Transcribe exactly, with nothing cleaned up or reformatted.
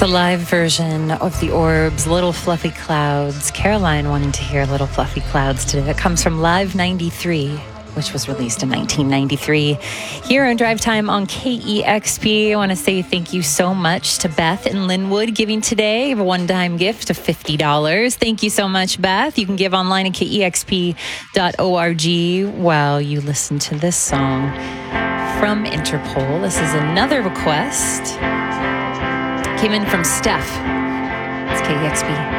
a live version of the Orbs, Little Fluffy Clouds. Caroline wanting to hear Little Fluffy Clouds today. That comes from Live ninety-three, which was released in nineteen ninety-three. Here on Drive Time on K E X P, I want to say thank you so much to Beth in Linwood giving today a one-time gift of fifty dollars. Thank you so much, Beth. You can give online at K E X P dot org while you listen to this song from Interpol. This is another request. Came in from Steph. It's K E X P.